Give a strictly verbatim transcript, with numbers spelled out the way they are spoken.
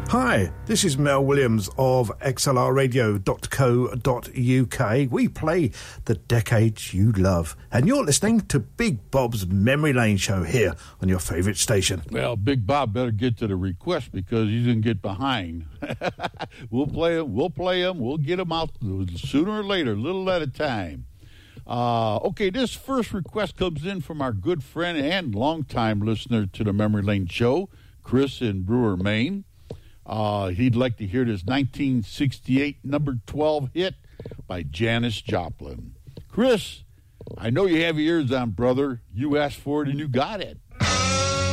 Hi, this is Mel Williams of X L R radio dot co dot U K. We play the decades you love, and you're listening to Big Bob's Memory Lane show here on your favourite station. Well, Big Bob better get to the request because he's going to get behind. We'll play him, we'll play him, we'll get him out sooner or later, a little at a time. Uh, okay, this first request comes in from our good friend and longtime listener to the Memory Lane show, Chris in Brewer, Maine. Uh, he'd like to hear this nineteen sixty-eight number twelve hit by Janis Joplin. Chris, I know you have your ears on, brother. You asked for it and you got it.